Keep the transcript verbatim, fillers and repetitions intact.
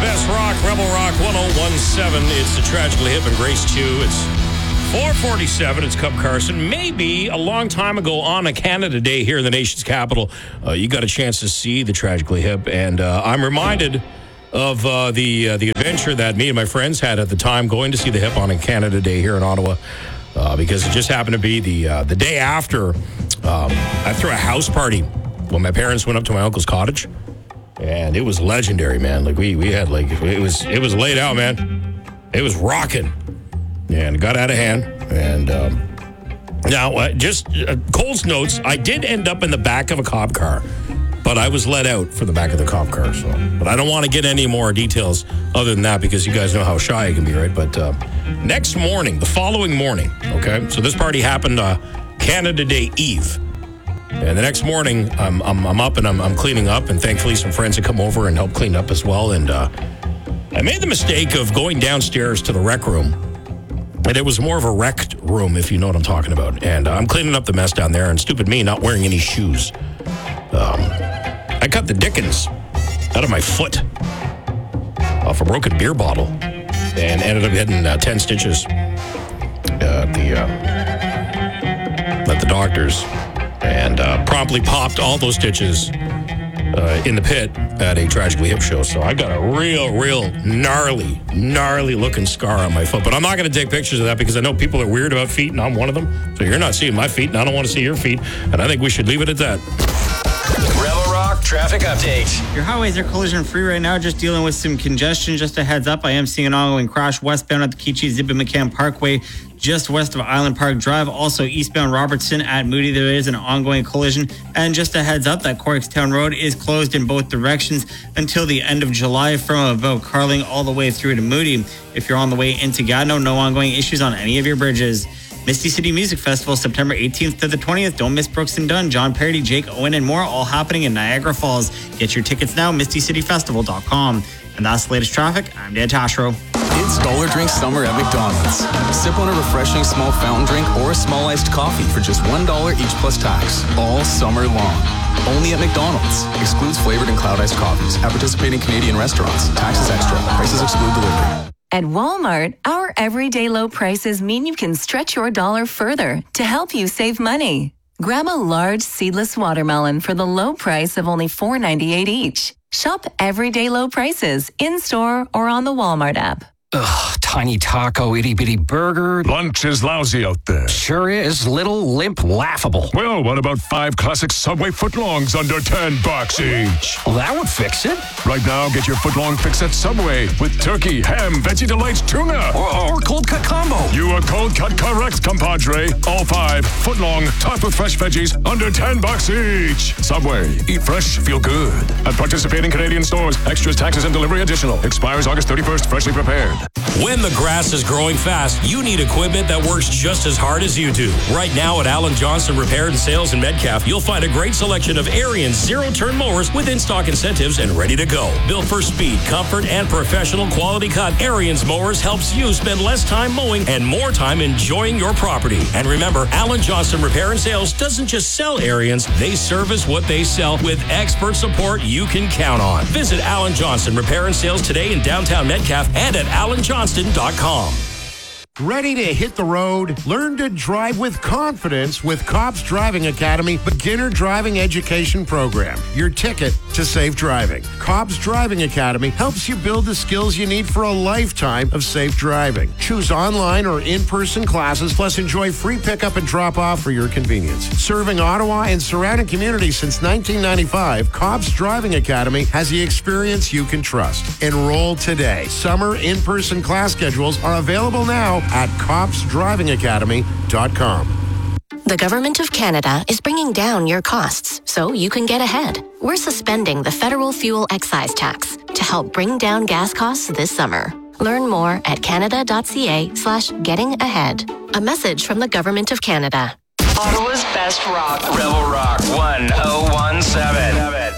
Best Rock, Rebel Rock one oh one seven. It's the Tragically Hip and Grace Chew. It's four forty-seven. It's Cub Carson. Maybe a long time ago on a Canada Day here in the nation's capital, uh, you got a chance to see the Tragically Hip. And uh, I'm reminded of uh, the uh, the adventure that me and my friends had at the time going to see the Hip on a Canada Day here in Ottawa. Uh, because it just happened to be the uh, the day after um, I threw a house party when my parents went up to my uncle's cottage. And it was legendary, man. Like we we had like it was it was laid out, man. It was rocking, and it got out of hand. And um, now, uh, just uh, Cole's notes. I did end up in the back of a cop car, but I was let out for the back of the cop car. So, but I don't want to get any more details other than that because you guys know how shy I can be, right? But uh, next morning, the following morning, okay. So this party happened uh, Canada Day Eve. And the next morning, I'm I'm, I'm up and I'm, I'm cleaning up, and thankfully some friends had come over and helped clean up as well. And uh, I made the mistake of going downstairs to the rec room, and it was more of a wrecked room, if you know what I'm talking about. And uh, I'm cleaning up the mess down there, and stupid me, not wearing any shoes. Um, I cut the dickens out of my foot off a broken beer bottle, and ended up getting uh, ten stitches at the uh, at the doctor's. And uh, promptly popped all those stitches uh, in the pit at a Tragically Hip show. So I got a real, real gnarly, gnarly looking scar on my foot. But I'm not going to take pictures of that because I know people are weird about feet, and I'm one of them. So you're not seeing my feet, and I don't want to see your feet. And I think we should leave it at that. Rebel Rock traffic update. Your highways are collision free right now, just dealing with some congestion. Just a heads up, I am seeing an ongoing crash westbound at the Keechie Zippy McCann Parkway, just west of Island Park Drive. Also eastbound Robertson at Moody, there is an ongoing collision. And just a heads up that Corkstown Road is closed in both directions until the end of July from about Carling all the way through to Moody. If you're on the way into Gatineau, no ongoing issues on any of your bridges. Misty City Music Festival, September eighteenth to the twentieth. Don't miss Brooks and Dunn, John Parody, Jake Owen, and more, all happening in Niagara Falls. Get your tickets now, misty city festival dot com. And that's the latest traffic. I'm Dan Tashro. It's Dollar Drink Summer at McDonald's. Sip on a refreshing small fountain drink or a small iced coffee for just one dollar each plus tax, all summer long. Only at McDonald's. Excludes flavored and cloud iced coffees at participating Canadian restaurants. Taxes extra. Prices exclude delivery. At Walmart, our everyday low prices mean you can stretch your dollar further to help you save money. Grab a large seedless watermelon for the low price of only four ninety-eight each. Shop everyday low prices in-store or on the Walmart app. Ugh, tiny taco, itty-bitty burger. Lunch is lousy out there. Sure is. Little, limp, laughable. Well, what about five classic Subway footlongs under ten bucks each? Well, that would fix it. Right now, get your footlong fix at Subway with turkey, ham, veggie delights, tuna. Or, or cold cut combo. You are cold cut correct, compadre. All five footlong, topped with fresh veggies, under ten bucks each. Subway. Eat fresh, feel good. At participating Canadian stores. Extras, taxes, and delivery additional. Expires August thirty-first. Freshly prepared. When the grass is growing fast, you need equipment that works just as hard as you do. Right now at Alan Johnson Repair and Sales in Metcalf, you'll find a great selection of Ariens zero-turn mowers with in-stock incentives and ready to go. Built for speed, comfort, and professional quality cut, Ariens mowers helps you spend less time mowing and more time enjoying your property. And remember, Alan Johnson Repair and Sales doesn't just sell Ariens, they service what they sell with expert support you can count on. Visit Alan Johnson Repair and Sales today in downtown Metcalf and at alan johnston dot com. Ready to hit the road? Learn to drive with confidence with Cobb's Driving Academy Beginner Driving Education Program. Your ticket to safe driving. Cobb's Driving Academy helps you build the skills you need for a lifetime of safe driving. Choose online or in-person classes, plus enjoy free pickup and drop-off for your convenience. Serving Ottawa and surrounding communities since nineteen ninety-five, Cobb's Driving Academy has the experience you can trust. Enroll today. Summer in-person class schedules are available now at cops driving academy dot com. The Government of Canada is bringing down your costs so you can get ahead. We're suspending the federal fuel excise tax to help bring down gas costs this summer. Learn more at canada.ca slash getting ahead. A message from the Government of Canada. Ottawa's best rock. Rebel Rock one oh one seven.